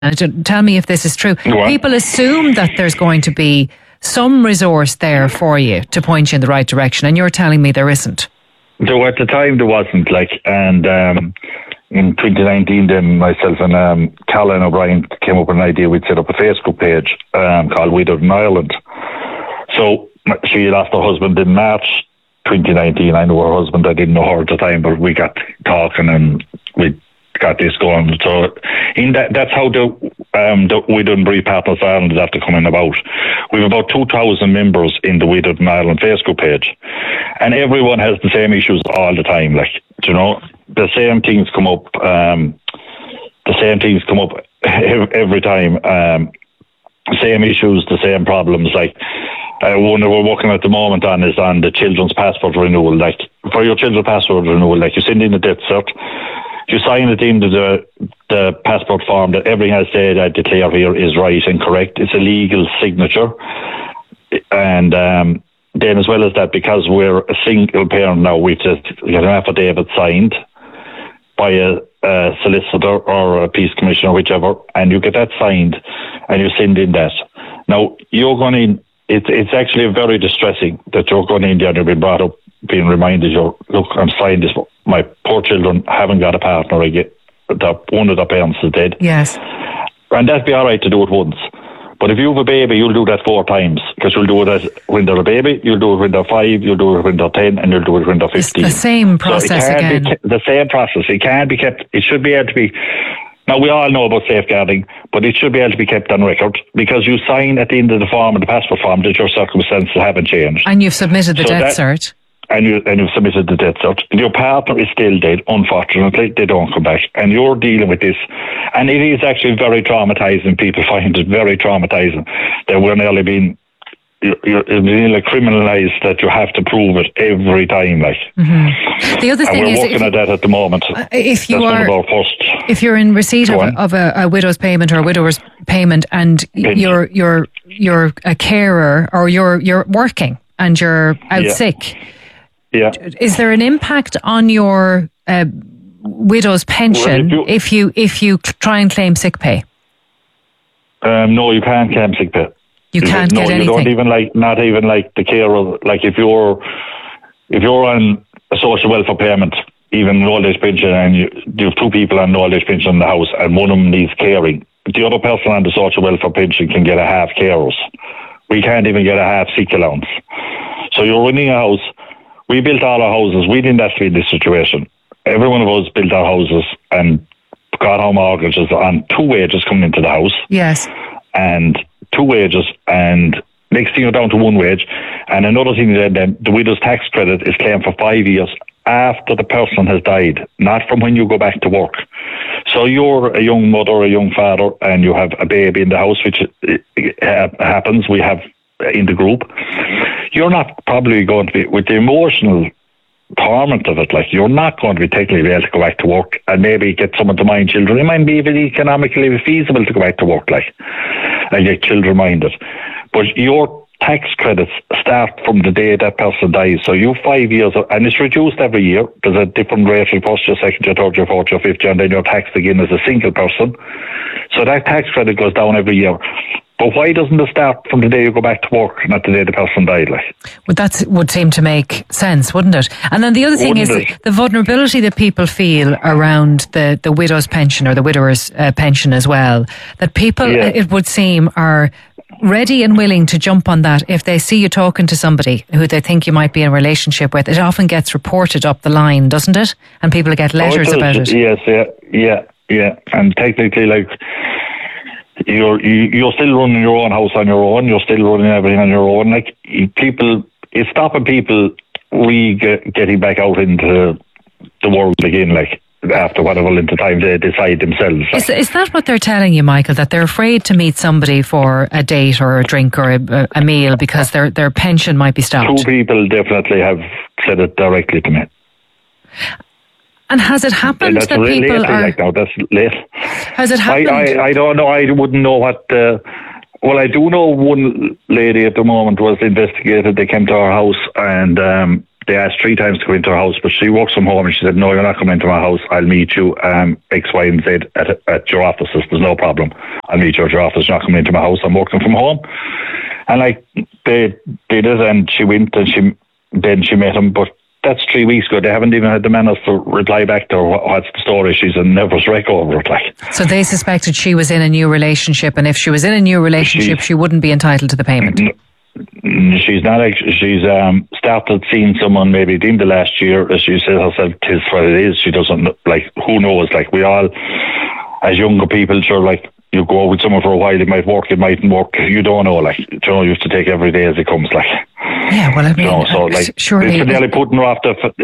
tell me if this is true. People assume that there's going to be some resource there for you to point you in the right direction, and you're telling me there isn't. So at the time there wasn't, and in 2019 then myself and Colin O'Brien came up with an idea. We'd set up a Facebook page called Widowed in Ireland. So she lost her husband in March 2019. I knew her husband, I didn't know her at the time, but we got talking and we got this going. So that's how the Widowed and Bereaved Partners Ireland is after coming about. We have about 2,000 members in the Widowed in Ireland Facebook page, and everyone has the same issues all the time. The same things come up. Every time. Same issues, the same problems. One that we're working at the moment on is on the children's passport renewal. For your children's passport renewal, you send in the death cert, you sign it into the passport form that everything I say that I declare here is right and correct. It's a legal signature. And then as well as that, because we're a single parent now, we just get an affidavit signed by a solicitor or a peace commissioner, whichever, and you get that signed and you send in that. Now, you're going in, it's actually very distressing that you're going in there and you've been brought up, being reminded, look, I'm signing this, my poor children haven't got a partner again, one of their parents is dead. Yes. And that'd be all right to do it once. But if you have a baby, you'll do that 4 times, because you'll do it when they're a baby, you'll do it when they're 5, you'll do it when they're 10, and you'll do it when they're 15. It's the same process again. The same process. It can't be kept. It should be able to be. Now, we all know about safeguarding, but it should be able to be kept on record, because you sign at the end of the form, the passport form, that your circumstances haven't changed. And you've submitted the death cert. And you've submitted the death cert. Your partner is still dead, unfortunately. They don't come back. And you're dealing with this. And it is actually very traumatising. People find it very traumatising that we're nearly being you're criminalised, that you have to prove it every time. The other thing is, we're working at that at the moment. If you're in receipt of a widow's payment or a widower's payment, and you're a carer, or you're working and you're out sick, is there an impact on your widow's pension if you try and claim sick pay? No, you can't claim sick pay. You can't get anything. You don't even not even the carer. If you're on a social welfare payment, even an old age pension, and you have 2 people on an old age pension in the house, and one of them needs caring, the other person on the social welfare pension can get a half carers. We can't even get a half sick allowance. So you're running a house. We built all our houses. We didn't have to be in this situation. Every one of us built our houses and got our mortgages on 2 wages coming into the house. Yes. And 2 wages, and next thing you're down to 1 wage. And another thing is that the widow's tax credit is claimed for 5 years after the person has died, not from when you go back to work. So you're a young mother, a young father, and you have a baby in the house, which happens, we have in the group. You're not probably going to be, with the emotional torment of it, you're not going to be technically able to go back to work and maybe get someone to mind children. It might be even economically feasible to go back to work, and get children minded. But your tax credits start from the day that person dies. So you have 5 years, and it's reduced every year. There's a different rate for your first year, second year, third year, fourth year, fifth year, and then you're taxed again as a single person. So that tax credit goes down every year. But why doesn't it start from the day you go back to work, not the day the person died? Well, that would seem to make sense, wouldn't it? And then the other thing is the vulnerability that people feel around the widow's pension or the widower's pension as well. That people, it would seem, are ready and willing to jump on that if they see you talking to somebody who they think you might be in a relationship with. It often gets reported up the line, doesn't it? And people get letters about it. Yes, yeah. And technically, you're still running your own house on your own. You're still running everything on your own. It's stopping people getting back out into the world again, after whatever length of time they decide themselves. Is that what they're telling you, Michael, that they're afraid to meet somebody for a date or a drink or a meal because their pension might be stopped? 2 people definitely have said it directly to me. And has it happened that people are... now, that's late. Has it happened? I don't know. I wouldn't know what... well, I do know one lady at the moment was investigated. They came to our house and they asked 3 times to come into her house, but she works from home, and she said, no, you're not coming into my house. I'll meet you X, Y, and Z at your offices. There's no problem. I'll meet you at your office. You're not coming into my house. I'm working from home. And like they did it, and she went, and she met him, but that's 3 weeks ago. They haven't even had the manners to reply back to her. What's the story? She's a nervous wreck over it. Like, so they suspected she was in a new relationship, and if she was in a new relationship, she wouldn't be entitled to the payment. She's not. She's started seeing someone maybe at the end of last year. As she says herself, "'Tis what it is." She doesn't like. Who knows? Like, we all, as younger people, sure, like, you go out with someone for a while, it might work, it mightn't work. You don't know. Like, you know, you have to take every day as it comes. Like, yeah. Well, I mean, so like, surely it's really putting her off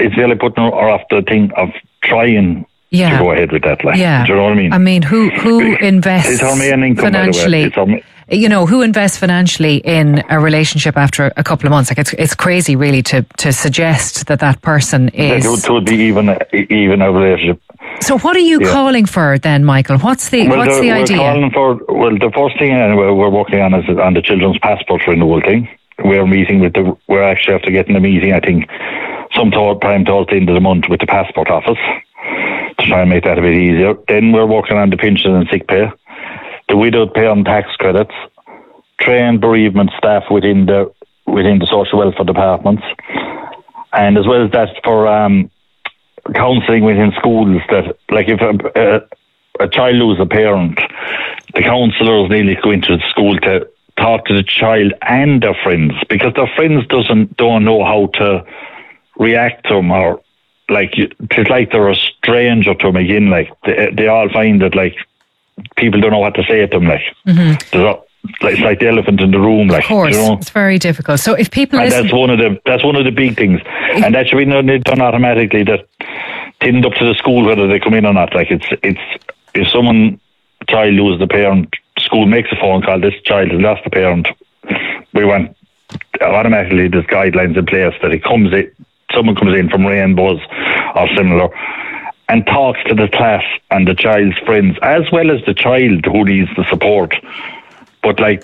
the thing of trying. To go ahead with that, like, yeah. Do you know what I mean? I mean, who invests it's her main income, financially? You know, who invests financially in a relationship after a couple of months? Like, it's crazy, really, to suggest that person is. It would be even a relationship. So, what are you calling for then, Michael? What's the idea? The first thing we're working on is on the children's passport renewal thing. We're actually after getting a meeting, I think, sometime towards the end of the month with the passport office to try and make that a bit easier. Then we're working on the pension and sick pay, the widowed pay on tax credits, trained bereavement staff within the social welfare departments, and as well as that for counselling within schools. That, like, if a child loses a parent, the counsellors nearly go into the school to talk to the child and their friends, because their friends don't know how to react to them, or like, it's like they're a stranger to them again. Like, they all find that, like, people don't know what to say to them. Like, it's like the elephant in the room. Like, of course, you know? It's very difficult. So if people listen, that's one of the big things, and that should be done automatically. That tinned up to the school whether they come in or not. Like, it's if child loses the parent, school makes a phone call. This child has lost the parent. We want automatically there's guidelines in place that someone comes in from Rainbows or similar and talks to the class and the child's friends, as well as the child who needs the support. But like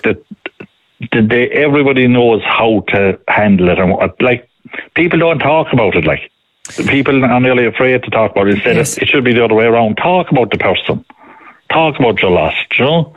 everybody knows how to handle it, and like, people don't talk about it. Like, people are nearly afraid to talk about it. Instead, it should be the other way around. Talk about the person. Talk about your loss. You know.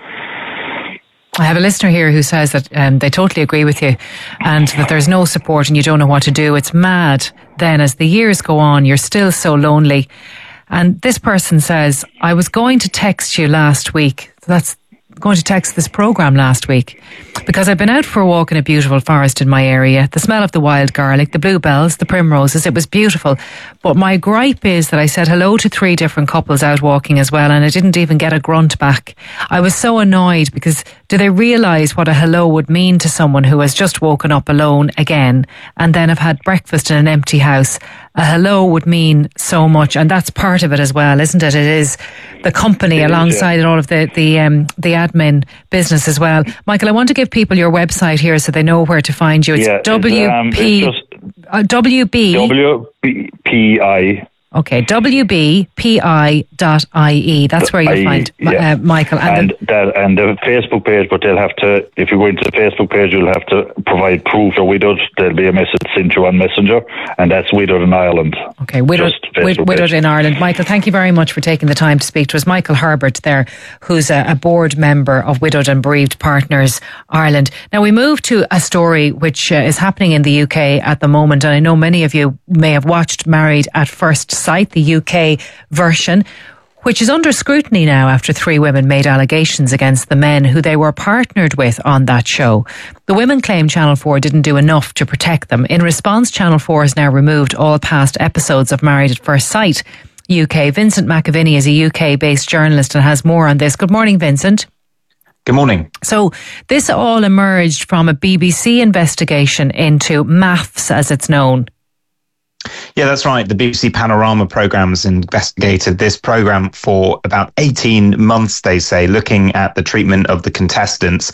I have a listener here who says that they totally agree with you, and that there's no support and you don't know what to do. It's mad. Then, as the years go on, you're still so lonely. And this person says, I was going to text you last week. That's going to text this programme last week, because I've been out for a walk in a beautiful forest in my area. The smell of the wild garlic, the bluebells, the primroses, it was beautiful. But my gripe is that I said hello to 3 different couples out walking as well, and I didn't even get a grunt back. I was so annoyed, because do they realise what a hello would mean to someone who has just woken up alone again and then have had breakfast in an empty house? A hello would mean so much, and that's part of it as well, isn't it? It is the company alongside all of the admin business as well. Michael, I want to give people your website here so they know where to find you. It's WBPI. Okay, WBPI.ie. That's where you'll find Michael. And the Facebook page, but they'll have to, if you go into the Facebook page, you'll have to provide proof of widowed. There'll be a message sent you on Messenger, and that's Widowed in Ireland. Okay, Widowed in Ireland. Michael, thank you very much for taking the time to speak to us. Michael Herbert there, who's a board member of Widowed and Bereaved Partners Ireland. Now we move to a story which is happening in the UK at the moment, and I know many of you may have watched Married at First Sight, the UK version, which is under scrutiny now after 3 women made allegations against the men who they were partnered with on that show. The women claim Channel 4 didn't do enough to protect them. In response, Channel 4 has now removed all past episodes of Married at First Sight UK. Vincent McAviney is a UK-based journalist and has more on this. Good morning, Vincent. Good morning. So this all emerged from a BBC investigation into MAFS, as it's known. Yeah, that's right. The BBC Panorama programmes investigated this programme for about 18 months, they say, looking at the treatment of the contestants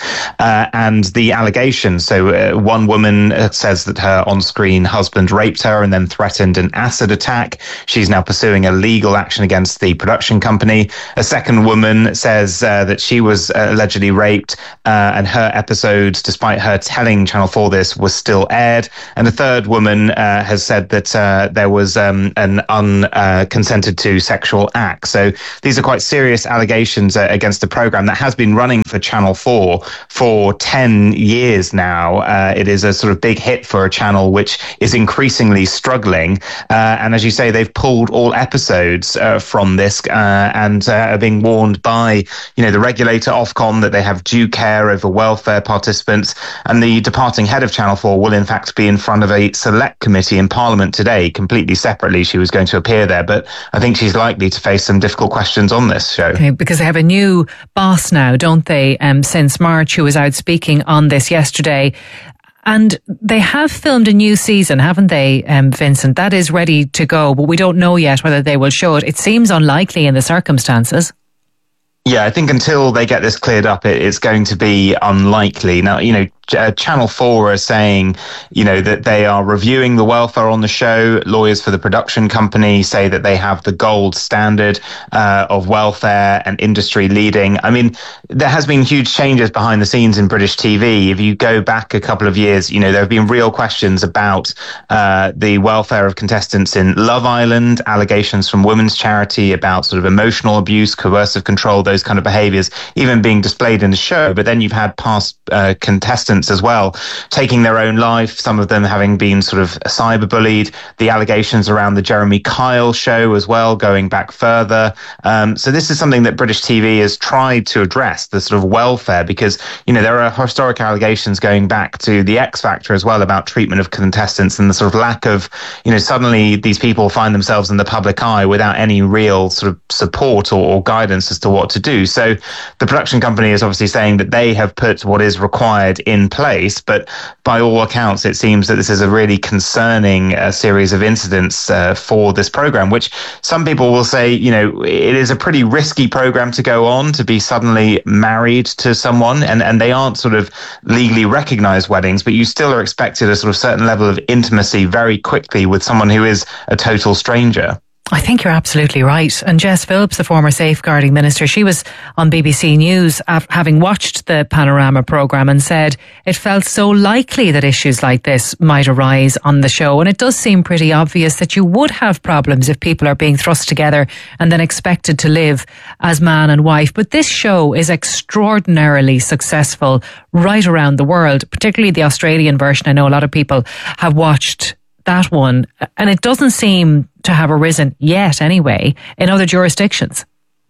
and the allegations. So one woman says that her on-screen husband raped her and then threatened an acid attack. She's now pursuing a legal action against the production company. A second woman says that she was allegedly raped and her episodes, despite her telling Channel 4 this, was still aired. And a third woman has said that there was an unconsented to sexual act. So these are quite serious allegations against a programme that has been running for Channel 4 for 10 years now. It is a sort of big hit for a channel which is increasingly struggling. And as you say, they've pulled all episodes from this and are being warned by, the regulator Ofcom that they have due care over welfare participants. And the departing head of Channel 4 will in fact be in front of a select committee in Parliament today. Completely separately, she was going to appear there, but I think she's likely to face some difficult questions on this show. Okay, because they have a new boss now, don't they, since March, who was out speaking on this yesterday. And they have filmed a new season, haven't they, Vincent? That is ready to go, but we don't know yet whether they will show it. It seems unlikely in the circumstances. Yeah, I think until they get this cleared up, it's going to be unlikely. Now, Channel 4 are saying, that they are reviewing the welfare on the show. Lawyers for the production company say that they have the gold standard of welfare and industry leading. I mean, there has been huge changes behind the scenes in British TV. If you go back a couple of years, there have been real questions about the welfare of contestants in Love Island, allegations from women's charity about sort of emotional abuse, coercive control, those kind of behaviours, even being displayed in the show. But then you've had past contestants as well taking their own life, some of them having been sort of cyberbullied, the allegations around the Jeremy Kyle show as well going back further. So this is something that British TV has tried to address, the sort of welfare, because there are historic allegations going back to the X Factor as well about treatment of contestants and the sort of lack of, suddenly these people find themselves in the public eye without any real sort of support or guidance as to what to do. So the production company is obviously saying that they have put what is required in place, but by all accounts, it seems that this is a really concerning series of incidents for this program, which some people will say, it is a pretty risky program to go on, to be suddenly married to someone, and they aren't sort of legally recognized weddings, but you still are expected a sort of certain level of intimacy very quickly with someone who is a total stranger. I think you're absolutely right. And Jess Phillips, the former safeguarding minister, she was on BBC News having watched the Panorama programme and said it felt so likely that issues like this might arise on the show. And it does seem pretty obvious that you would have problems if people are being thrust together and then expected to live as man and wife. But this show is extraordinarily successful right around the world, particularly the Australian version. I know a lot of people have watched that one, and it doesn't seem to have arisen yet anyway in other jurisdictions.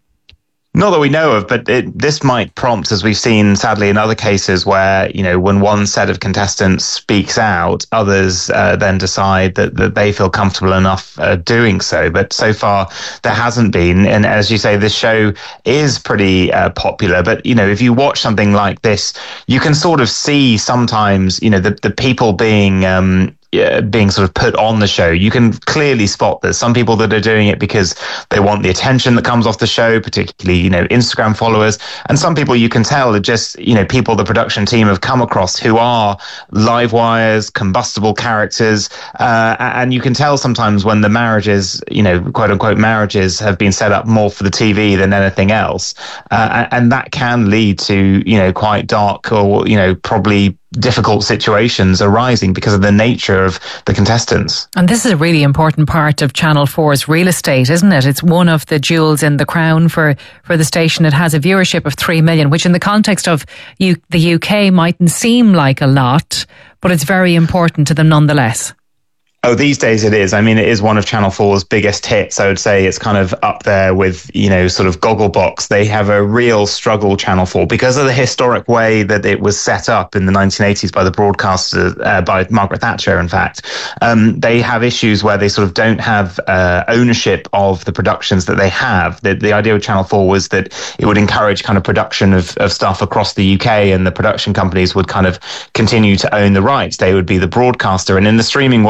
Not that we know of, but this might prompt, as we've seen sadly in other cases where, when one set of contestants speaks out, others then decide that they feel comfortable enough doing so. But so far there hasn't been. And as you say, this show is pretty popular. But, if you watch something like this, you can sort of see sometimes, the people being sort of put on the show. You can clearly spot there's some people that are doing it because they want the attention that comes off the show, particularly, Instagram followers. And some people you can tell are just, people the production team have come across who are live wires, combustible characters. And you can tell sometimes when the marriages, quote unquote marriages have been set up more for the TV than anything else. And that can lead to, quite dark or, probably difficult situations arising because of the nature of the contestants. And this is a really important part of Channel 4's real estate, isn't it? It's one of the jewels in the crown for the station. It has a viewership of 3 million, which in the context of the UK mightn't seem like a lot, but it's very important to them nonetheless. Oh, these days it is. I mean, it is one of Channel 4's biggest hits. I would say it's kind of up there with, sort of Gogglebox. They have a real struggle, Channel 4, because of the historic way that it was set up in the 1980s by the broadcaster, by Margaret Thatcher, in fact. They have issues where they sort of don't have ownership of the productions that they have. The idea of Channel 4 was that it would encourage kind of production of stuff across the UK, and the production companies would kind of continue to own the rights. They would be the broadcaster. And in the streaming world, that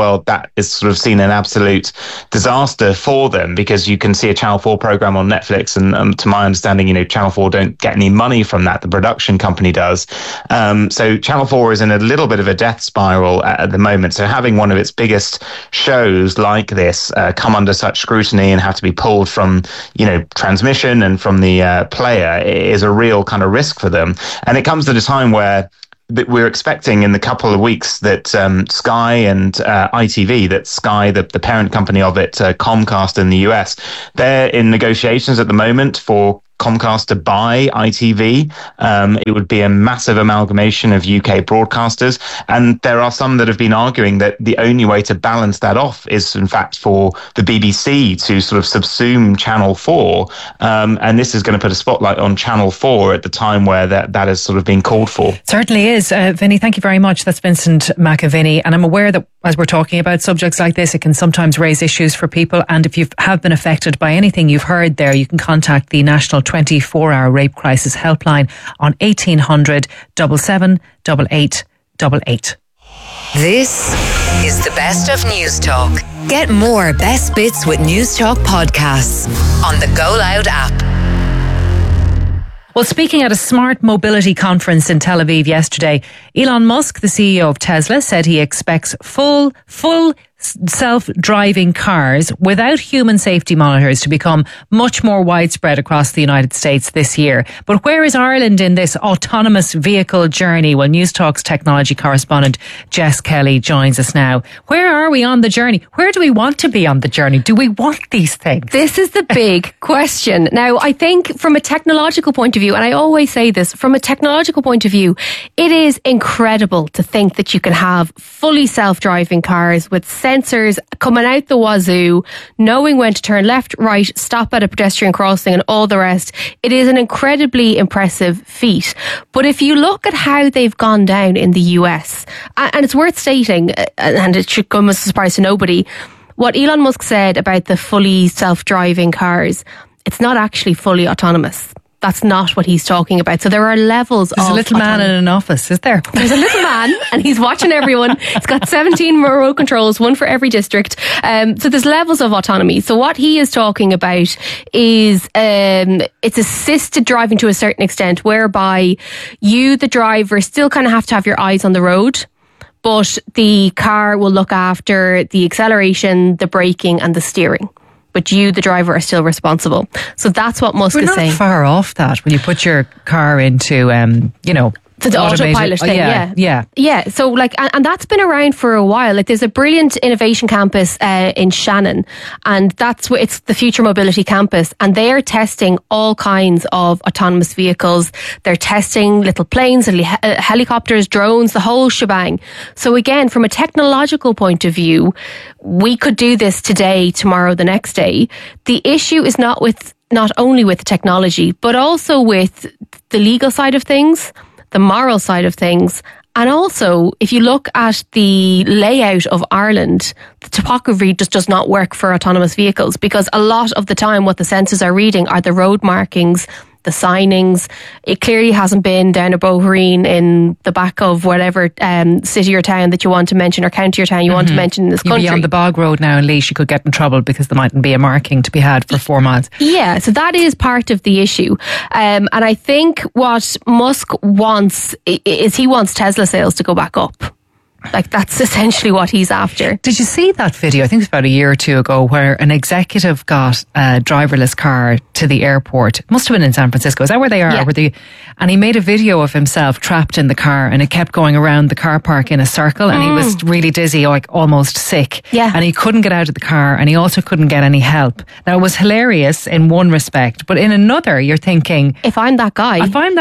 that is sort of seen an absolute disaster for them, because you can see a Channel 4 program on Netflix, and to my understanding, Channel 4 don't get any money from that. The production company does. So Channel 4 is in a little bit of a death spiral at the moment. So having one of its biggest shows like this come under such scrutiny and have to be pulled from, transmission and from the player is a real kind of risk for them. And it comes at a time where that we're expecting in the couple of weeks that Sky and ITV, that Sky, the parent company of it, Comcast in the US, they're in negotiations at the moment for Comcast to buy ITV. It would be a massive amalgamation of UK broadcasters. And there are some that have been arguing that the only way to balance that off is, in fact, for the BBC to sort of subsume Channel 4. And this is going to put a spotlight on Channel 4 at the time where that has sort of been called for. Certainly is. Vinny, thank you very much. That's Vincent McAviney. And I'm aware that as we're talking about subjects like this, it can sometimes raise issues for people. And if you have been affected by anything you've heard there, you can contact the National 24-hour Rape Crisis Helpline on 1800 77 8888. This is the best of News Talk. Get more best bits with News Talk podcasts on the Go Loud app. Well, speaking at a smart mobility conference in Tel Aviv yesterday, Elon Musk, the CEO of Tesla, said he expects full self-driving cars without human safety monitors to become much more widespread across the United States this year. But where is Ireland in this autonomous vehicle journey? Well, News Talk's technology correspondent Jess Kelly joins us now. Where are we on the journey? Where do we want to be on the journey? Do we want these things? This is the big question. Now, I think from a technological point of view, and I always say this, from a technological point of view, it is incredible to think that you can have fully self-driving cars with sensors coming out the wazoo, knowing when to turn left, right, stop at a pedestrian crossing and all the rest. It is an incredibly impressive feat. But if you look at how they've gone down in the US, and it's worth stating, and it should come as a surprise to nobody, what Elon Musk said about the fully self-driving cars, it's not actually fully autonomous. That's not what he's talking about. So there are levels of... There's a little man in an office, is there? There's a little man and he's watching everyone. He's got 17 remote controls, one for every district. So there's levels of autonomy. So what he is talking about is it's assisted driving to a certain extent, whereby you, the driver, still kind of have to have your eyes on the road, but the car will look after the acceleration, the braking and the steering. But you, the driver, are still responsible. So that's what Musk is saying. We're not far off that when you put your car into, the autopilot thing, yeah. So and that's been around for a while. Like, there's a brilliant innovation campus in Shannon, and that's where it's the Future Mobility Campus, and they are testing all kinds of autonomous vehicles. They're testing little planes, helicopters, drones, the whole shebang. So again, from a technological point of view, we could do this today, tomorrow, the next day. The issue is not only with technology, but also with the legal side of things, the moral side of things. And also, if you look at the layout of Ireland, the topography just does not work for autonomous vehicles, because a lot of the time what the sensors are reading are the road markings, the signings. It clearly hasn't been down a Bohereen in the back of whatever city or town that you want to mention, or county or town you want to mention in this country. You'd be on the Bog Road now in Laois, you could get in trouble because there mightn't be a marking to be had for 4 miles. Yeah, so that is part of the issue. And I think what Musk wants is he wants Tesla sales to go back up. Like, that's essentially what he's after. Did you see that video? I think it was about a year or two ago, where an executive got a driverless car to the airport. It must have been in San Francisco. Is that where they are? Yeah. And he made a video of himself trapped in the car, and it kept going around the car park in a circle, and he was really dizzy, like almost sick. Yeah. And he couldn't get out of the car, and he also couldn't get any help. Now, it was hilarious in one respect, but in another, you're thinking, if I'm that guy,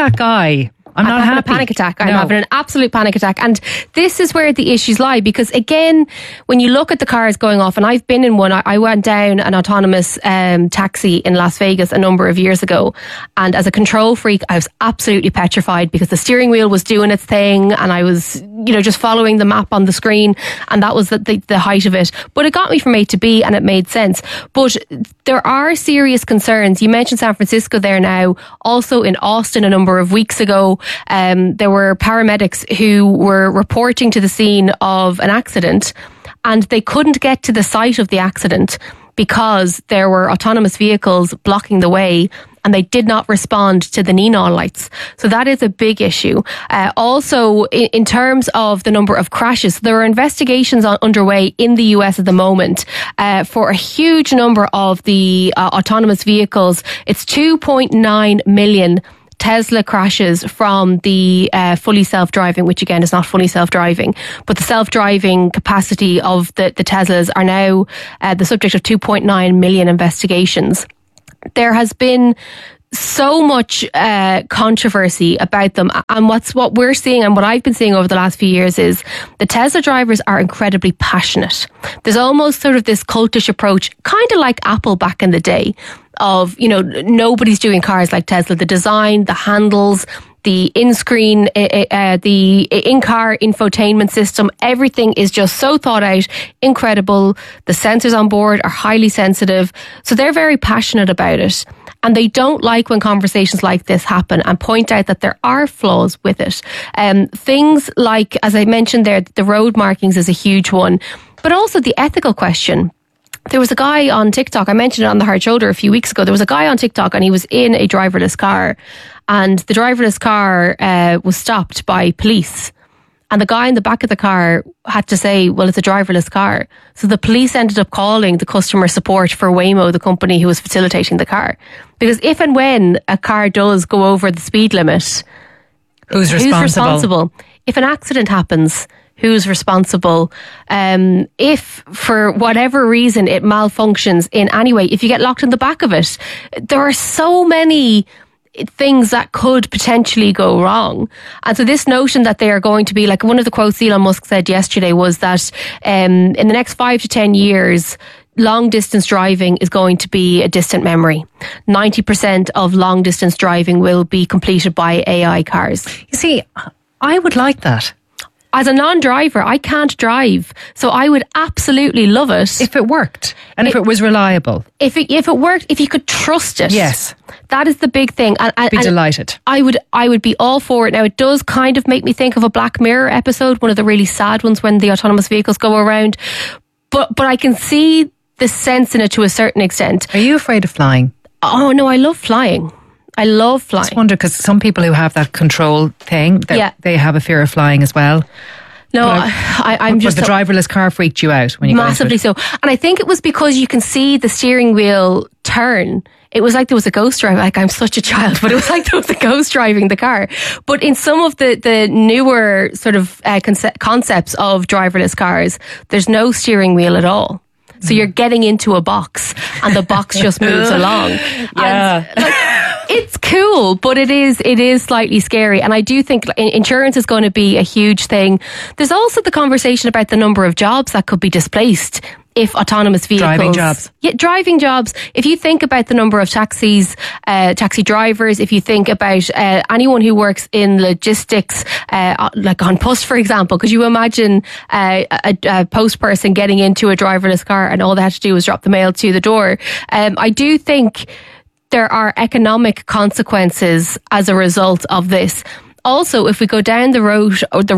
I'm not having happy. a panic attack. I'm having an absolute panic attack. And this is where the issues lie, because again, when you look at the cars going off, and I've been in one, I went down an autonomous taxi in Las Vegas a number of years ago, and as a control freak, I was absolutely petrified because the steering wheel was doing its thing, and I was just following the map on the screen, and that was the height of it. But it got me from A to B, and it made sense. But there are serious concerns. You mentioned San Francisco there now. Also in Austin a number of weeks ago, there were paramedics who were reporting to the scene of an accident, and they couldn't get to the site of the accident because there were autonomous vehicles blocking the way, and they did not respond to the neon lights. So that is a big issue. Also, in terms of the number of crashes, there are investigations underway in the US at the moment for a huge number of the autonomous vehicles. It's 2.9 million Tesla crashes from the fully self-driving, which again is not fully self-driving, but the self-driving capacity of the Teslas are now the subject of 2.9 million investigations. There has been so much controversy about them, and what we're seeing and what I've been seeing over the last few years is the Tesla drivers are incredibly passionate. There's almost sort of this cultish approach, kind of like Apple back in the day, of nobody's doing cars like Tesla. The design, the handles, the in-screen, the in-car infotainment system, everything is just so thought out, incredible. The sensors on board are highly sensitive. So they're very passionate about it. And they don't like when conversations like this happen and point out that there are flaws with it. Things like, as I mentioned there, the road markings is a huge one, but also the ethical question. There was a guy on TikTok, I mentioned it on The Hard Shoulder a few weeks ago. There was a guy on TikTok and he was in a driverless car, and the driverless car was stopped by police. And the guy in the back of the car had to say, well, it's a driverless car. So the police ended up calling the customer support for Waymo, the company who was facilitating the car. Because if and when a car does go over the speed limit, who's responsible? If an accident happens, who's responsible? If for whatever reason it malfunctions in any way, if you get locked in the back of it, there are so many things that could potentially go wrong. And so this notion that they are going to be, like one of the quotes Elon Musk said yesterday was that in the next 5 to 10 years, long distance driving is going to be a distant memory. 90% of long distance driving will be completed by AI cars. You see, I would like that. As a non-driver, I can't drive, so I would absolutely love it if it worked and if it was reliable. If it worked, if you could trust it. Yes, that is the big thing. I'd be delighted. I would be all for it. Now, it does kind of make me think of a Black Mirror episode, one of the really sad ones when the autonomous vehicles go around. But I can see the sense in it to a certain extent. Are you afraid of flying? Oh no, I love flying. I love flying. I just wonder, because some people who have that control thing, they have a fear of flying as well. No, I'm just... But the driverless car freaked you out when you got into it? Massively so. And I think it was because you can see the steering wheel turn. It was like there was a ghost driver. Like, I'm such a child, but it was like there was a ghost driving the car. But in some of the newer sort of concepts of driverless cars, there's no steering wheel at all. So you're getting into a box and the box just moves along. Yeah. And, it's cool, but it is slightly scary. And I do think insurance is going to be a huge thing. There's also the conversation about the number of jobs that could be displaced if autonomous vehicles... Driving jobs. Yeah, driving jobs. If you think about the number of taxis, taxi drivers, if you think about anyone who works in logistics, like on post, for example, could you imagine a post person getting into a driverless car and all they had to do was drop the mail to the door? I do think there are economic consequences as a result of this. Also, if we go down the route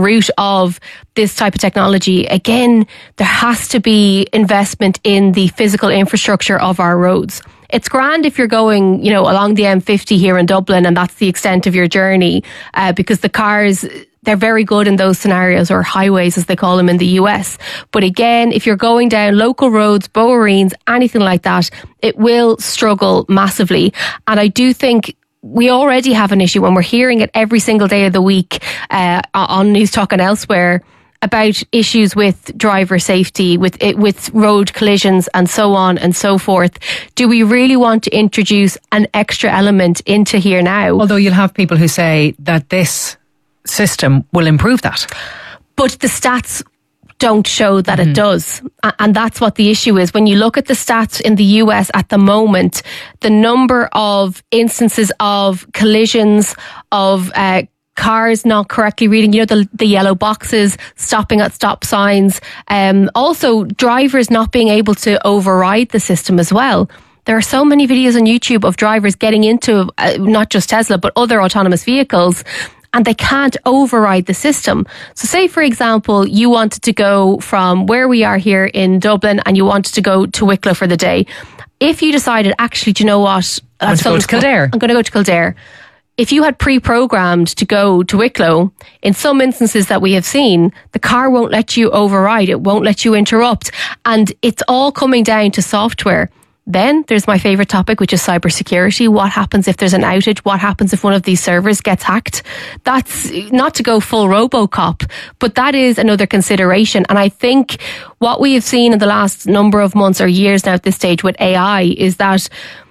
of this type of technology, again, there has to be investment in the physical infrastructure of our roads. It's grand if you're going, along the M50 here in Dublin and that's the extent of your journey, because the cars, they're very good in those scenarios, or highways as they call them in the US. But again, if you're going down local roads, Bowereens, anything like that, it will struggle massively. And I do think we already have an issue when we're hearing it every single day of the week on News Talk and elsewhere about issues with driver safety, with road collisions and so on and so forth. Do we really want to introduce an extra element into here now? Although you'll have people who say that this system will improve that. But the stats don't show that it does. And that's what the issue is. When you look at the stats in the US at the moment, the number of instances of collisions, of cars not correctly reading, the yellow boxes, stopping at stop signs. Also, drivers not being able to override the system as well. There are so many videos on YouTube of drivers getting into not just Tesla, but other autonomous vehicles, and they can't override the system. So say, for example, you wanted to go from where we are here in Dublin and you wanted to go to Wicklow for the day. If you decided, actually, do you know what? I'm going to go to Kildare. I'm going to go to Kildare. If you had pre-programmed to go to Wicklow, in some instances that we have seen, the car won't let you override. It won't let you interrupt. And it's all coming down to software. Then there's my favourite topic, which is cybersecurity. What happens if there's an outage? What happens if one of these servers gets hacked? That's not to go full RoboCop, but that is another consideration. And I think what we have seen in the last number of months or years now at this stage with AI is that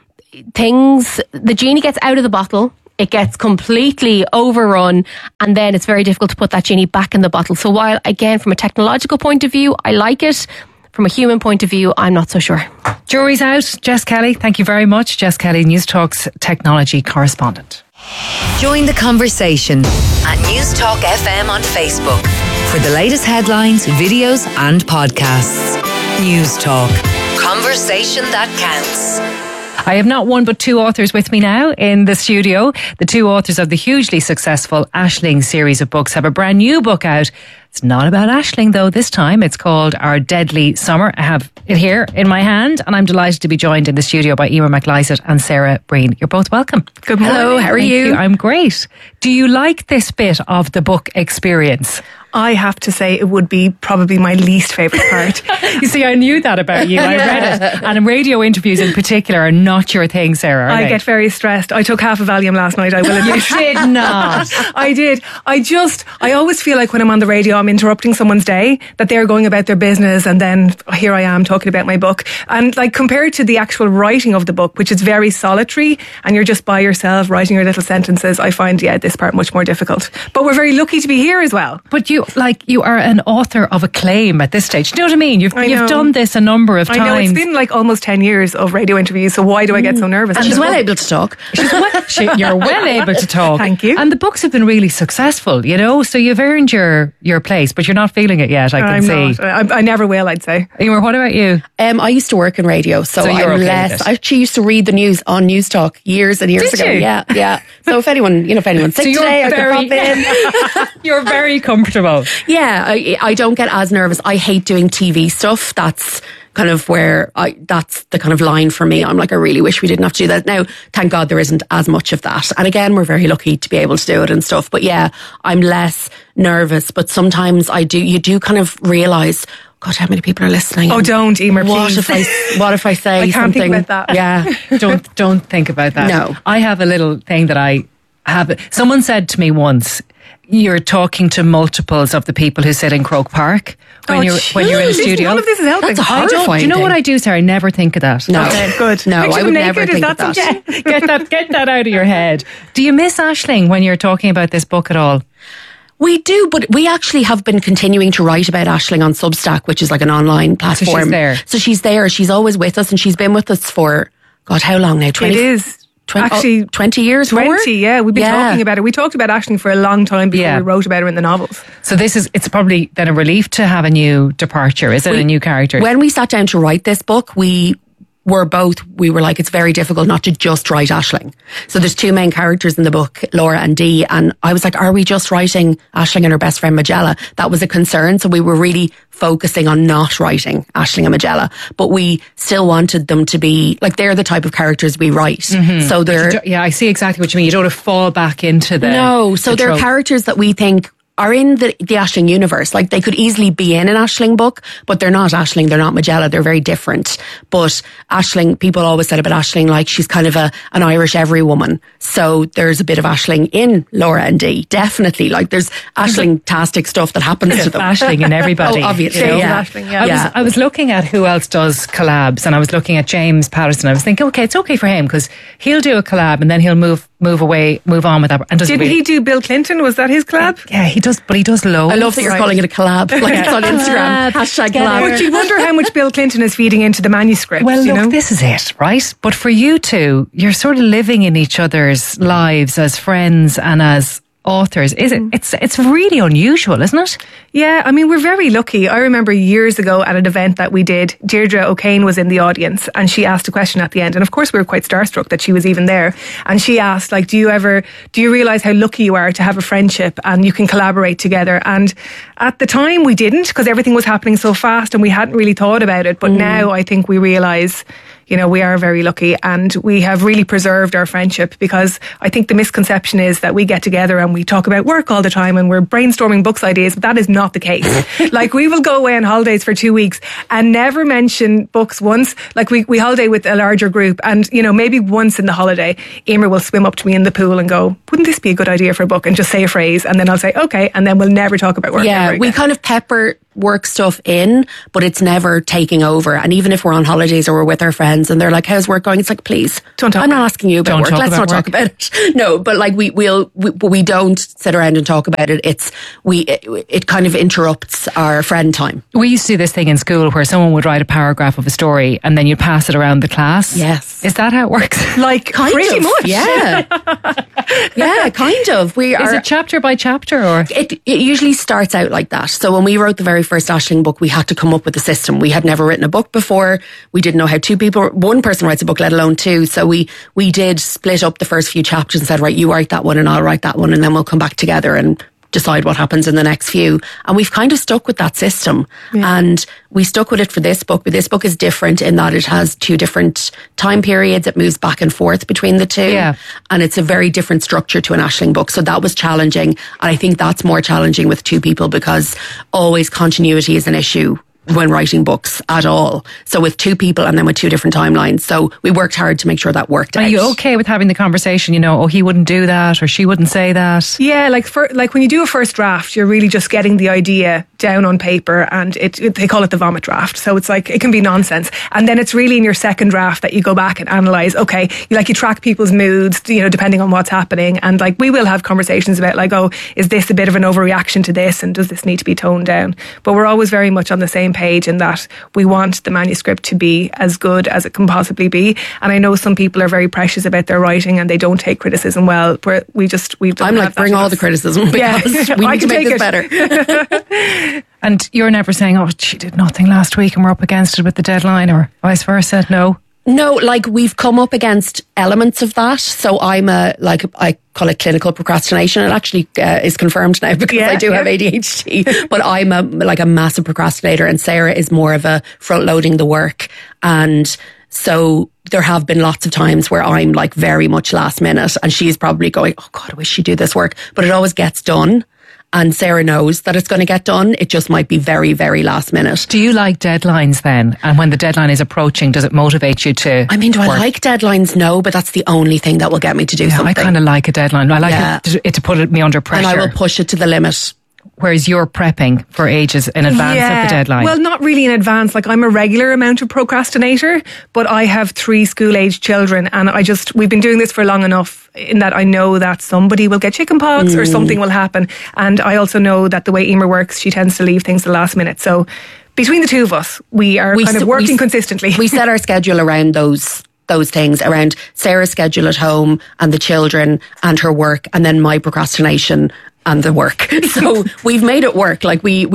the genie gets out of the bottle. It gets completely overrun, and then it's very difficult to put that genie back in the bottle. So while, again, from a technological point of view, I like it, from a human point of view, I'm not so sure. Jury's out. Jess Kelly, thank you very much. Jess Kelly, News Talk's technology correspondent. Join the conversation at News Talk FM on Facebook for the latest headlines, videos and podcasts. News Talk. Conversation that counts. I have not one but two authors with me now in the studio. The two authors of the hugely successful Aisling series of books have a brand new book out. It's not about Aisling though this time. It's called Our Deadly Summer. I have it here in my hand and I'm delighted to be joined in the studio by Emer McLysaght and Sarah Breen. You're both welcome. Good morning. Hello, how are you? I'm great. Do you like this bit of the book experience? I have to say it would be probably my least favourite part. You see, I knew that about you. I read it. And radio interviews in particular are not your thing, Sarah. I get very stressed. I took half a Valium last night, I will admit. You did not. I did. I always feel like when I'm on the radio, I'm interrupting someone's day, that they're going about their business and then here I am talking about my book. And like compared to the actual writing of the book, which is very solitary and you're just by yourself writing your little sentences, I find, this part much more difficult. But we're very lucky to be here as well. But you are an author of acclaim at this stage. Do you know what I mean? You've done this a number of times. I know, it's been like almost 10 years of radio interviews, so why do I get so nervous? And she's well able to talk. You're well able to talk. Thank you. And the books have been really successful, so you've earned your place, but you're not feeling it yet, I can see. I never will, I'd say. Emer, what about you? I used to work in radio, so you're I'm okay less. I actually used to read the news on News Talk years and years ago. You? Yeah. So if anyone's sick today, I can pop in. You're very comfortable. Yeah, I don't get as nervous. I hate doing TV stuff. That's kind of where that's the kind of line for me. I'm like, I really wish we didn't have to do that. Now, thank God there isn't as much of that. And again, we're very lucky to be able to do it and stuff. But yeah, I'm less nervous. But sometimes you do kind of realise, God, how many people are listening? Oh, don't, Emer, please. What if I say I can't something? think about that. Yeah. Don't think about that. No. I have a little thing that I have. Someone said to me once, you're talking to multiples of the people who sit in Croke Park when you're in a studio. None of this is helping. That's a horrifying do you know what I do, Sarah? I never think of that. No. Okay, good. No, Picture I would naked, never think of that. Get that out of your head. Do you miss Aisling when you're talking about this book at all? We do, but we actually have been continuing to write about Aisling on Substack, which is like an online platform. So she's there. So she's there. She's always with us, and she's been with us for, God, how long now? 20? It is. 20 years 20, more? yeah. We've been talking about it. We talked about Aisling for a long time before we wrote about her in the novels. So it's probably then a relief to have a new departure, is it? A new character? When we sat down to write this book, we were like, it's very difficult not to just write Aisling. So there's two main characters in the book, Laura and Dee, and I was like, are we just writing Aisling and her best friend Magella? That was a concern, so we were really focusing on not writing Aisling and Magella, but we still wanted them to be, like, they're the type of characters we write. Mm-hmm. So they're... Yeah, I see exactly what you mean. You don't want to fall back into the... No, so they're characters that we think are in the Aisling universe. Like, they could easily be in an Aisling book, but they're not Aisling, they're not Magella, they're very different. But Aisling, people always said about Aisling, like, she's kind of an Irish everywoman. So there's a bit of Aisling in Laura and Dee, definitely. Like, there's Aisling-tastic stuff that happens to them. Aisling and everybody. Obviously, Aisling, I was looking at who else does collabs, and I was looking at James Patterson. I was thinking, okay, it's okay for him, because he'll do a collab, and then he'll move on with that. And didn't he do Bill Clinton? Was that his collab? Yeah, he does, but he does loads. I love that you're calling it a collab, like it's on Instagram. Hashtag collab. But you wonder how much Bill Clinton is feeding into the manuscript. Well, look, this is it, right? But for you two, you're sort of living in each other's lives as friends and as authors. Is it? It's really unusual, isn't it? Yeah, I mean, we're very lucky. I remember years ago at an event that we did, Deirdre O'Kane was in the audience and she asked a question at the end. And of course, we were quite starstruck that she was even there. And she asked, like, do you realise how lucky you are to have a friendship and you can collaborate together? And at the time we didn't, because everything was happening so fast and we hadn't really thought about it. But now I think we realise, you know, we are very lucky and we have really preserved our friendship, because I think the misconception is that we get together and we talk about work all the time and we're brainstorming books ideas, but that is not the case. Like, we will go away on holidays for 2 weeks and never mention books once. Like, we holiday with a larger group and, you know, maybe once in the holiday, Emer will swim up to me in the pool and go, wouldn't this be a good idea for a book? And just say a phrase and then I'll say, okay, and then we'll never talk about work. Yeah, we kind of pepper work stuff in, but it's never taking over. And even if we're on holidays or we're with our friends and they're like, how's work going? It's like, please, I'm not asking you about work. Let's not talk about it. No, but like we don't sit around and talk about it. It kind of interrupts our friend time. We used to do this thing in school where someone would write a paragraph of a story and then you pass it around the class. Yes. Is that how it works? Like, pretty much. Yeah. Yeah, kind of. Is it chapter by chapter, or? It usually starts out like that. So when we wrote the very first Aisling book, we had to come up with a system. We had never written a book before. We didn't know how one person writes a book, let alone two. So we did split up the first few chapters and said, right, you write that one and I'll write that one, and then we'll come back together and decide what happens in the next few. And we've kind of stuck with that system. Yeah. And we stuck with it for this book, but this book is different in that it has 2 different time periods. It moves back and forth between the 2. Yeah. And it's a very different structure to an Aisling book. So that was challenging. And I think that's more challenging with 2 people, because always continuity is an issue when writing books at all. So with 2 people and then with 2 different timelines. So we worked hard to make sure that worked out. Are you okay with having the conversation, you know, oh, he wouldn't do that or she wouldn't say that? Yeah, like when you do a first draft, you're really just getting the idea down on paper, and they call it the vomit draft. So it's like, it can be nonsense. And then it's really in your second draft that you go back and analyse, okay, you track people's moods, you know, depending on what's happening. And like, we will have conversations about like, oh, is this a bit of an overreaction to this? And does this need to be toned down? But we're always very much on the same page in that we want the manuscript to be as good as it can possibly be. And I know some people are very precious about their writing and they don't take criticism well. I'm like, bring all the criticism, because we need to make this better. And you're never saying, oh, she did nothing last week and we're up against it with the deadline, or vice versa? No, like, we've come up against elements of that. So I'm I call it clinical procrastination. It actually is confirmed now, because I do have ADHD. But I'm a massive procrastinator, and Sarah is more of a front loading the work. And so there have been lots of times where I'm like very much last minute, and she's probably going, oh God, I wish she'd do this work. But it always gets done. And Sarah knows that it's going to get done. It just might be very, very last minute. Do you like deadlines then? And when the deadline is approaching, does it motivate you to I like deadlines? No, but that's the only thing that will get me to do something. I kind of like a deadline. I like it to put me under pressure. And I will push it to the limit. Whereas you're prepping for ages in advance of the deadline. Well, not really in advance. Like, I'm a regular amount of procrastinator, but I have 3 school-aged children, and we've been doing this for long enough in that I know that somebody will get chickenpox or something will happen. And I also know that the way Emer works, she tends to leave things the last minute. So between the 2 of us, we are kind of working consistently. We set our schedule around those things, around Sarah's schedule at home and the children and her work, and then my procrastination and the work. So we've made it work. Like, we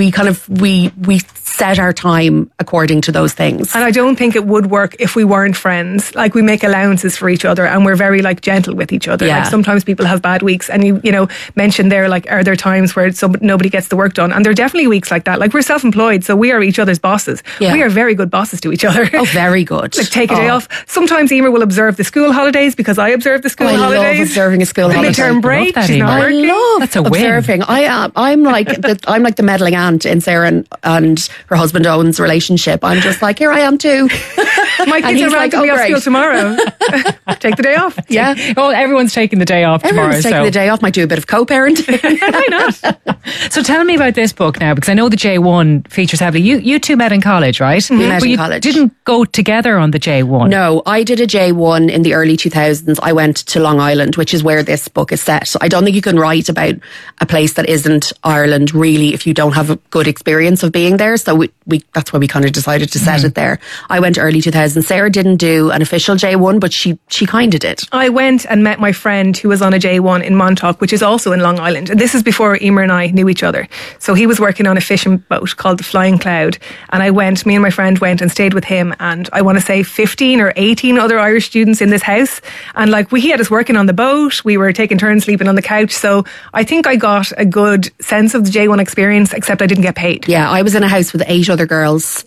set our time according to those things. And I don't think it would work if we weren't friends. Like, we make allowances for each other, and we're very like gentle with each other. Yeah. Like, sometimes people have bad weeks, and you know, mentioned there, like, are there times where nobody gets the work done? And there are definitely weeks like that. Like, we're self-employed, so we are each other's bosses. Yeah. We are very good bosses to each other. Oh, very good. Like, take a day off. Sometimes Emer will observe the school holidays because I observe the school holidays. I love observing a school holiday. The midterm break, she's not working. That's a win. Observing. I'm like the meddling aunt in Sarah and her husband Owen's relationship. I'm just like, here I am too. My kids are like, off school tomorrow. Take the day off. Yeah. Oh, everyone's taking the day off tomorrow. Everyone's taking the day off. Might do a bit of co-parenting. Why not? So tell me about this book now, because I know the J1 features heavily. You 2 met in college, right? We met in college. Didn't go together on the J1? No, I did a J1 in the early 2000s. I went to Long Island, which is where this book is set. I don't think you can write about a place that isn't Ireland, really, if you don't have a good experience of being there. So we that's why we kind of decided to set it there. I went early 2000s 2000. Sarah didn't do an official J1, but she kind of did. I went and met my friend who was on a J1 in Montauk, which is also in Long Island. And this is before Emer and I knew each other. So he was working on a fishing boat called the Flying Cloud. And me and my friend went and stayed with him. And I want to say 15 or 18 other Irish students in this house. And he had us working on the boat. We were taking turns sleeping on the couch. So I think I got a good sense of the J1 experience, except I didn't get paid. Yeah, I was in a house with 8 other girls,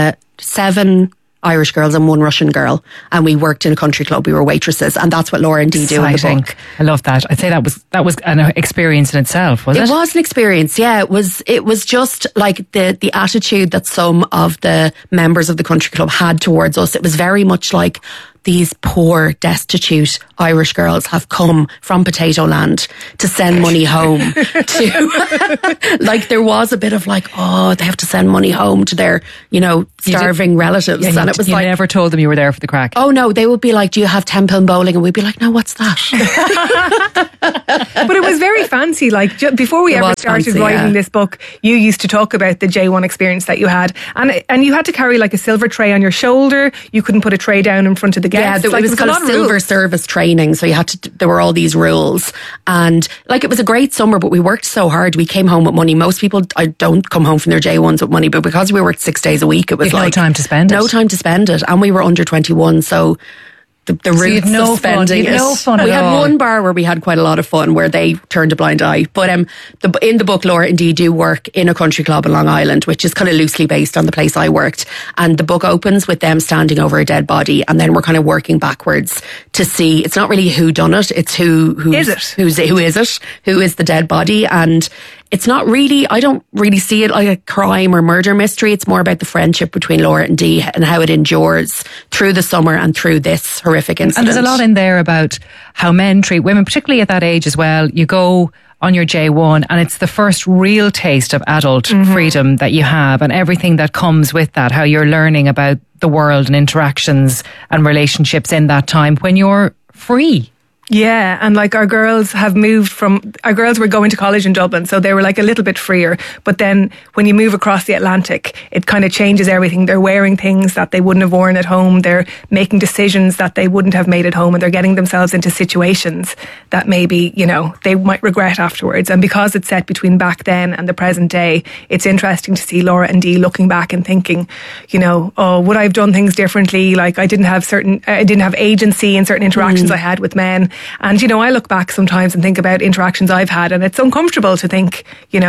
7 Irish girls and 1 Russian girl, and we worked in a country club. We were waitresses, and that's what Laura and Dee do in the book. I love that. I'd say that was an experience in itself, was it? It was an experience, yeah. It was just like the attitude that some of the members of the country club had towards us. It was very much like, these poor, destitute Irish girls have come from Potato Land to send money home to, there was a bit of they have to send money home to their, starving relatives. Yeah, and it was you never told them you were there for the crack. Oh no, they would be like, do you have 10 pound bowling? And we'd be like, no, what's that? But it was very fancy. Before we ever started writing this book, you used to talk about the J1 experience that you had. And you had to carry a silver tray on your shoulder. You couldn't put a tray down in front of the guests. Yeah, it was called a silver service training. So you had to, there were all these rules. And it was a great summer, but we worked so hard. We came home with money. Most people don't come home from their J1s with money, but because we worked 6 days a week, it was no time to spend it. No time to spend it. And we were under 21, so the roots of spending it. No fun at all. We had one bar where we had quite a lot of fun, where they turned a blind eye. But in the book, Laura and Dee do work in a country club in Long Island, which is kind of loosely based on the place I worked. And the book opens with them standing over a dead body, and then we're kind of working backwards to see. It's not really who done it; it's who is it? Who is the dead body? And it's not really, I don't really see it like a crime or murder mystery. It's more about the friendship between Laura and Dee and how it endures through the summer and through this horrific incident. And there's a lot in there about how men treat women, particularly at that age as well. You go on your J1 and it's the first real taste of adult freedom that you have, and everything that comes with that, how you're learning about the world and interactions and relationships in that time when you're free. Yeah, and our girls our girls were going to college in Dublin, so they were a little bit freer. But then when you move across the Atlantic, it kind of changes everything. They're wearing things that they wouldn't have worn at home. They're making decisions that they wouldn't have made at home, and they're getting themselves into situations that maybe, they might regret afterwards. And because it's set between back then and the present day, it's interesting to see Laura and Dee looking back and thinking, would I have done things differently? I didn't have agency in certain interactions I had with men. And, I look back sometimes and think about interactions I've had, and it's uncomfortable to think,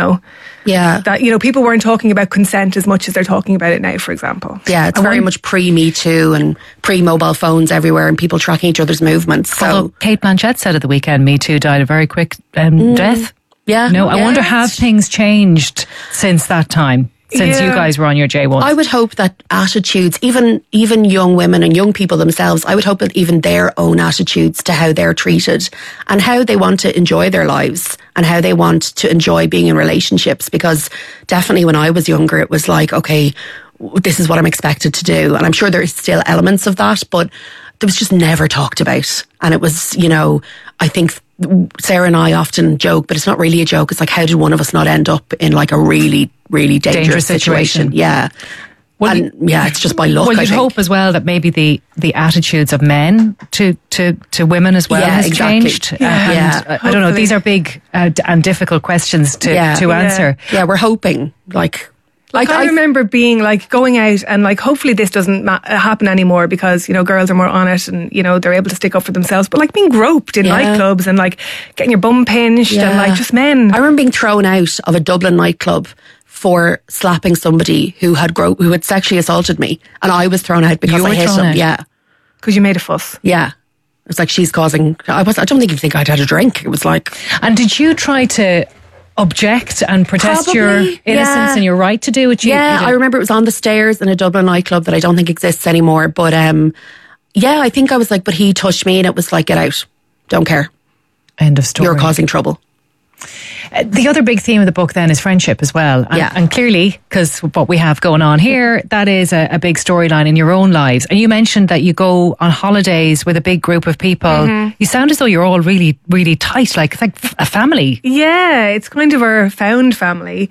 that, people weren't talking about consent as much as they're talking about it now, for example. Yeah, it's very much pre-Me Too and pre-mobile phones everywhere and people tracking each other's movements. So Kate Blanchett said at the weekend, Me Too died a very quick death. Yeah. I wonder, have things changed since that time? Since you guys were on your J1. I would hope that attitudes, even young women and young people themselves, I would hope that even their own attitudes to how they're treated and how they want to enjoy their lives and how they want to enjoy being in relationships. Because definitely when I was younger, it was okay, this is what I'm expected to do. And I'm sure there is still elements of that, but it was just never talked about. And it was, I think Sarah and I often joke, but it's not really a joke. It's how did one of us not end up in a really, really dangerous situation? Yeah. It's just by luck. Well, you'd hope as well that maybe the attitudes of men to women as well has changed. Yeah. I don't know. These are big and difficult questions to answer. Yeah, we're hoping I remember being going out and hopefully this doesn't happen anymore because, girls are more on it and, they're able to stick up for themselves. But being groped in nightclubs and getting your bum pinched and just men. I remember being thrown out of a Dublin nightclub for slapping somebody who had sexually assaulted me. And I was thrown out because I hit him. Yeah. Because you made a fuss. Yeah. It was she's causing, I don't think I'd had a drink. It was And did you try to object and protest your innocence and your right to do what you did? I remember it was on the stairs in a Dublin nightclub that I don't think exists anymore. But I think I was but he touched me and it was get out. Don't care. End of story. You're causing trouble. The other big theme of the book then is friendship as well. And clearly, because what we have going on here, that is a big storyline in your own lives. And you mentioned that you go on holidays with a big group of people. Mm-hmm. You sound as though you're all really, really tight, like a family. Yeah, it's kind of our found family.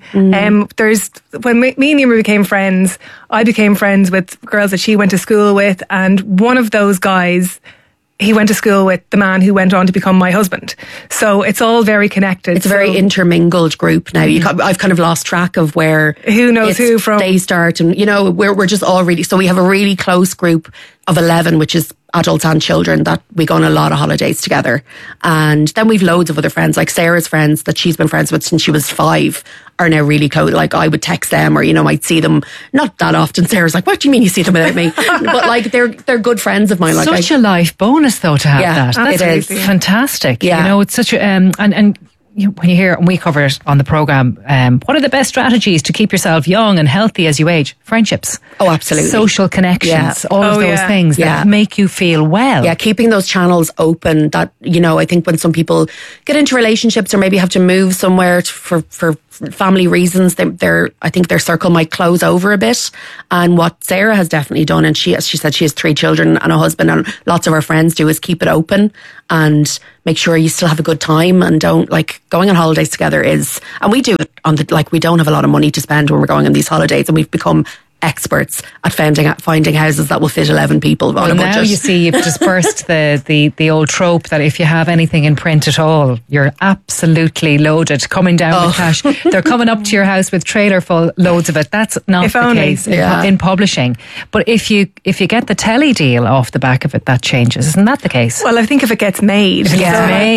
When me and Emer became friends, I became friends with girls that she went to school with, and one of those guys, he went to school with the man who went on to become my husband. So it's all very connected. It's a very intermingled group now. I've kind of lost track of where who knows who from they start, and we're just all really. So we have a really close group of 11, which is adults and children, that we go on a lot of holidays together. And then we've loads of other friends, like Sarah's friends that she's been friends with since she was 5 are now really close. Like I would text them, or might see them not that often. Sarah's like, what do you mean you see them without me? But like they're good friends of mine. Such a life bonus though to have that. That's fantastic. Yeah. It's such a and when you hear, and we cover it on the programme, what are the best strategies to keep yourself young and healthy as you age? Friendships. Oh, absolutely. Social connections. All of those things that make you feel well. Yeah, keeping those channels open. That, I think when some people get into relationships or maybe have to move somewhere for family reasons, I think their circle might close over a bit. And what Sarah has definitely done, and she said she has 3 children and a husband, and lots of her friends do, is keep it open and make sure you still have a good time, and don't, like, going on holidays together is, and we do it we don't have a lot of money to spend when we're going on these holidays, and we've become experts at finding houses that will fit 11 people on a budget. Now you see you've dispersed the old trope that if you have anything in print at all, you're absolutely loaded, coming down with cash. They're coming up to your house with trailer full loads of it. That's not the case in publishing. But if you get the telly deal off the back of it, that changes. Isn't that the case? Well, I think if it gets made. If it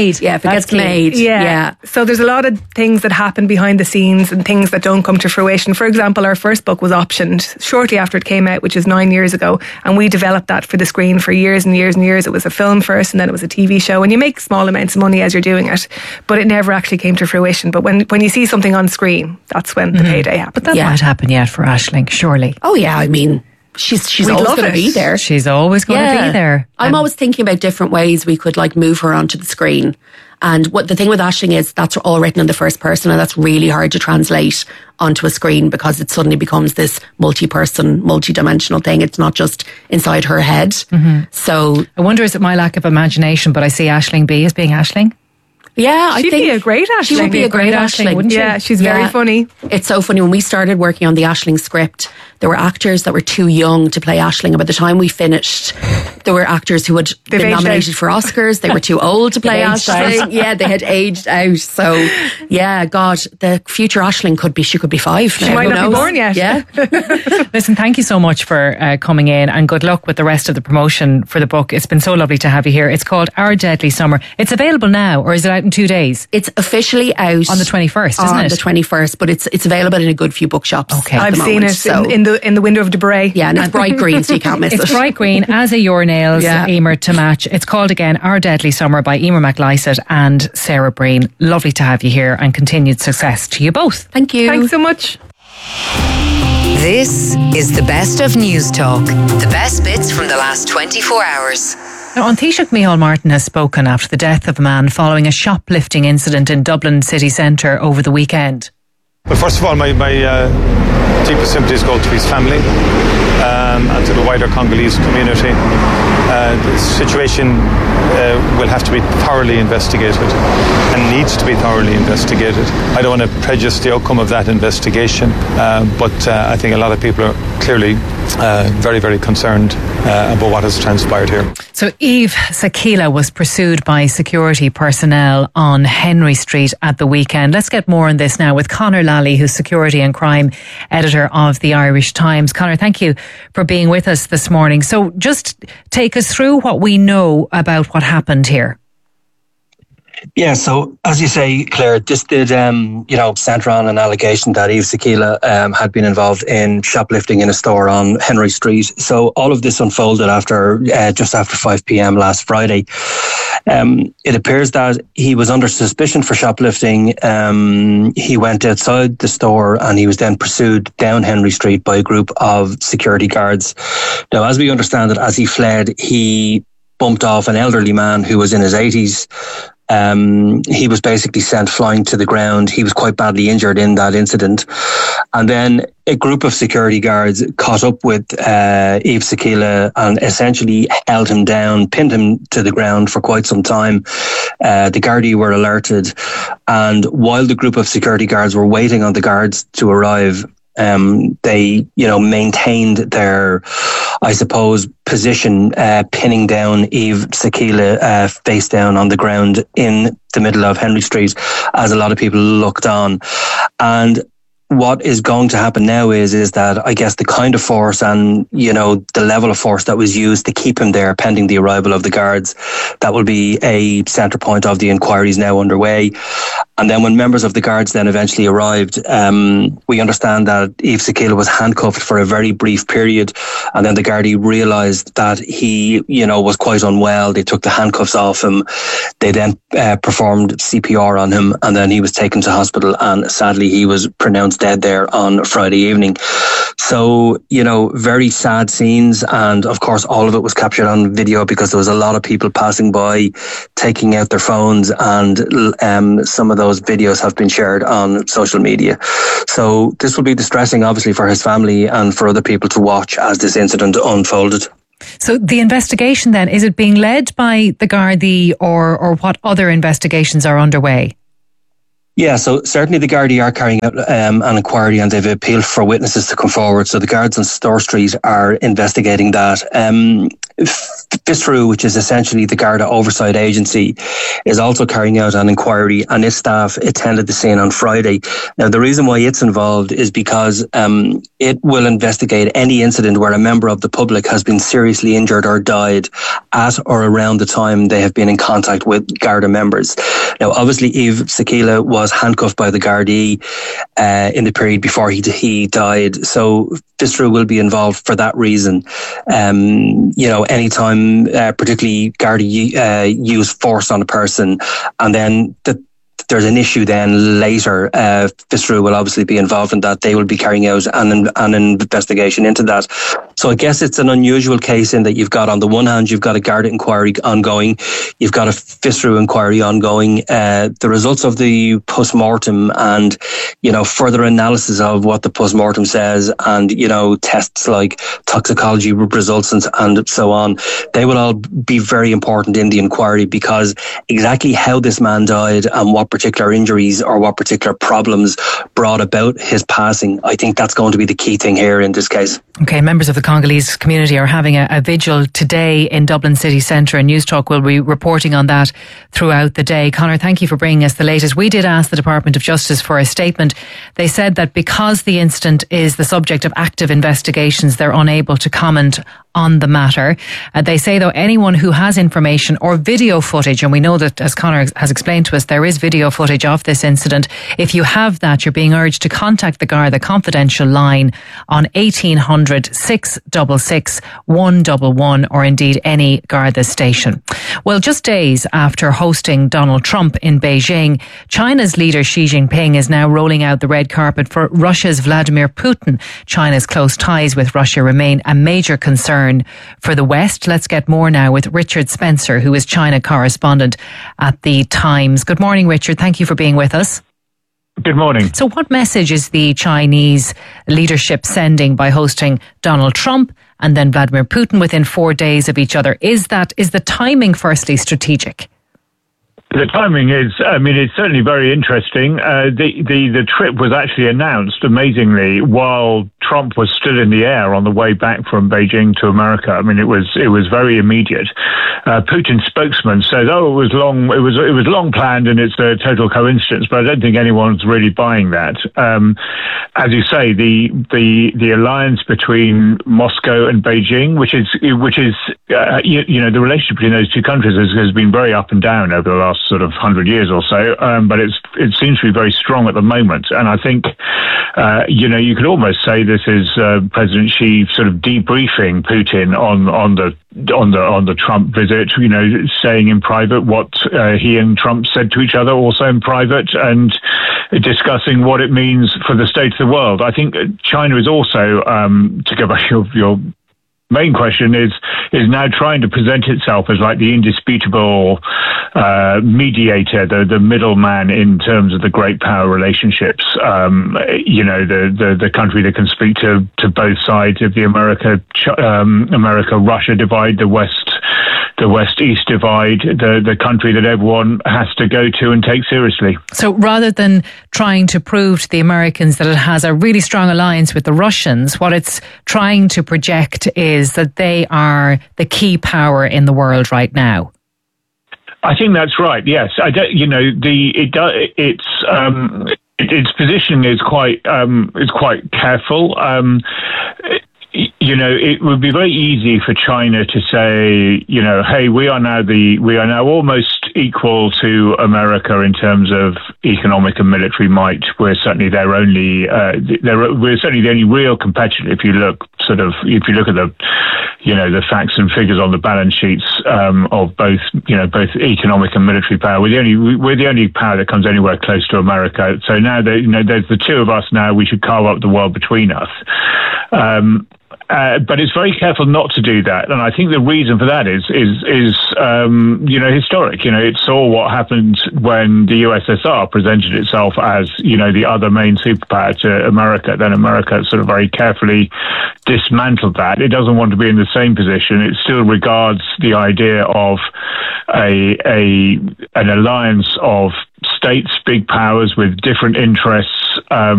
gets made. Yeah. So there's a lot of things that happen behind the scenes and things that don't come to fruition. For example, our first book was optioned shortly after it came out, which is 9 years ago, and we developed that for the screen for years and years and years. It was a film first, and then it was a TV show, and you make small amounts of money as you're doing it, but it never actually came to fruition. But when you see something on screen, that's when the payday happens. But that might happen yet for Aisling, surely. Oh yeah, I mean, she's always going to be there. She's always going to be there. I'm always thinking about different ways we could move her onto the screen. And what the thing with Aisling is, that's all written in the first person, and that's really hard to translate onto a screen because it suddenly becomes this multi-person, multi-dimensional thing. It's not just inside her head. Mm-hmm. So I wonder, is it my lack of imagination, but I see Aisling B as being Aisling? Yeah, She'd be a great Aisling. She would be a great Aisling, wouldn't she? Yeah, she's very funny. It's so funny. When we started working on the Aisling script, there were actors that were too young to play Aisling. And by the time we finished, there were actors who had been nominated for Oscars. They were too old to play Aisling. Yeah, they had aged out. So, yeah, God, the future Aisling could be 5 now. She might not be born yet. Yeah. Listen, thank you so much for coming in, and good luck with the rest of the promotion for the book. It's been so lovely to have you here. It's called Our Deadly Summer. It's available now, or is it out in 2 days? It's officially out on the 21st, isn't it? On the 21st, but it's available in a good few bookshops. Okay, I've seen it in the window of Debray. Yeah, and it's bright green, so you can't miss it. It's bright green, as are your nails, Emer, to match. It's called again Our Deadly Summer by Emer McLysaght and Sarah Breen. Lovely to have you here, and continued success to you both. Thank you. Thanks so much. This is the best of News Talk. The best bits from the last 24 hours. Now, An Taoiseach Micheál Martin has spoken after the death of a man following a shoplifting incident in Dublin city centre over the weekend. Well, first of all, my deepest sympathies go to his family and to the wider Congolese community. The situation will have to be thoroughly investigated and needs to be thoroughly investigated. I don't want to prejudice the outcome of that investigation, but I think a lot of people are clearly very, very concerned about what has transpired here. So Eve Sakila was pursued by security personnel on Henry Street at the weekend. Let's get more on this now with Conor Lally, who's security and crime editor of the Irish Times. Conor, thank you for being with us this morning. So just take us through what we know about what happened here. Yeah, so as you say, Claire, this did, centre on an allegation that Eve Sakila had been involved in shoplifting in a store on Henry Street. So all of this unfolded after just after 5 p.m. last Friday. It appears that he was under suspicion for shoplifting. He went outside the store and he was then pursued down Henry Street by a group of security guards. Now, as we understand it, as he fled, he bumped off an elderly man who was in his 80s. He was basically sent flying to the ground. He was quite badly injured in that incident. And then a group of security guards caught up with Yves Sakila and essentially held him down, pinned him to the ground for quite some time. The Gardaí were alerted, and while the group of security guards were waiting on the guards to arrive, they, maintained their, I suppose, position, pinning down Yves Sakila face down on the ground in the middle of Henry Street as a lot of people looked on. And what is going to happen now is that I guess the kind of force and, the level of force that was used to keep him there pending the arrival of the guards, that will be a centre point of the inquiries now underway. And then when members of the guards then eventually arrived, we understand that Yves Sakila was handcuffed for a very brief period. And then the Gardaí realised that he, was quite unwell. They took the handcuffs off him. They then performed CPR on him, and then he was taken to hospital, and sadly he was pronounced dead there on Friday evening. So, very sad scenes, and of course all of it was captured on video because there was a lot of people passing by taking out their phones, and some of those videos have been shared on social media. So this will be distressing obviously for his family and for other people to watch as this incident unfolded. So the investigation then, is it being led by the Gardaí or what other investigations are underway? Yeah, so certainly the Gardaí are carrying out an inquiry, and they've appealed for witnesses to come forward. So the guards on Store Street are investigating that. FSRU, which is essentially the Garda Oversight Agency, is also carrying out an inquiry, and its staff attended the scene on Friday. Now, the reason why it's involved is because it will investigate any incident where a member of the public has been seriously injured or died at or around the time they have been in contact with Garda members. Now, obviously, Yves Sakila was handcuffed by the Gardaí in the period before he died. So FSRU will be involved for that reason. Anytime, particularly Gardaí use force on a person, and then there's an issue then later, FSRU will obviously be involved in that. They will be carrying out an investigation into that. So I guess it's an unusual case in that you've got, on the one hand, you've got a Garda inquiry ongoing, you've got a FSRU inquiry ongoing. The results of the post-mortem and, further analysis of what the post-mortem says, and, tests like toxicology results and so on, they will all be very important in the inquiry, because exactly how this man died and what particular injuries or what particular problems brought about his passing, I think that's going to be the key thing here in this case. Okay, members of the Congolese community are having a vigil today in Dublin city centre, and News Talk will be reporting on that throughout the day. Conor, thank you for bringing us the latest. We did ask the Department of Justice for a statement. They said that because the incident is the subject of active investigations, they're unable to comment on the matter. They say, though, anyone who has information or video footage, and we know that, as Conor has explained to us, there is video footage of this incident. If you have that, you're being urged to contact the Garda confidential line on 1800 666 111, or indeed any Garda station. Well, just days after hosting Donald Trump in Beijing, China's leader Xi Jinping is now rolling out the red carpet for Russia's Vladimir Putin. China's close ties with Russia remain a major concern for the West. Let's get more now with Richard Spencer, who is China correspondent at The Times. Good morning, Richard. Thank you for being with us. Good morning. So what message is the Chinese leadership sending by hosting Donald Trump and then Vladimir Putin within 4 days of each other? Is the timing firstly strategic? The timing is, it's certainly very interesting. The trip was actually announced, amazingly, while Trump was still in the air on the way back from Beijing to America. It was very immediate. Putin's spokesman said, it was long planned and it's a total coincidence, but I don't think anyone's really buying that. As you say, the alliance between Moscow and Beijing, which is the relationship between those two countries has been very up and down over the last sort of 100 years or so, but it seems to be very strong at the moment. And I think, you could almost say this is President Xi sort of debriefing Putin on the Trump visit, saying in private what he and Trump said to each other, also in private, and discussing what it means for the state of the world. I think China is also, to go back to your main question is now trying to present itself as like the indisputable mediator, the middleman in terms of the great power relationships. The country that can speak to both sides of the America-Russia divide, the West-East divide, the country that everyone has to go to and take seriously. So rather than trying to prove to the Americans that it has a really strong alliance with the Russians, what it's trying to project is that they are the key power in the world right now. I think that's right. Yes, its position is quite careful. It would be very easy for China to say, hey, we are now almost equal to America in terms of economic and military might. We're certainly we're certainly the only real competitor. If you look at the facts and figures on the balance sheets of both economic and military power, we're the only power that comes anywhere close to America. So now there's the two of us now. We should carve up the world between us. But it's very careful not to do that, and I think the reason for that is historic. It saw what happened when the USSR presented itself as the other main superpower to America. Then America sort of very carefully dismantled that. It doesn't want to be in the same position. It still regards the idea of an alliance of states, big powers with different interests.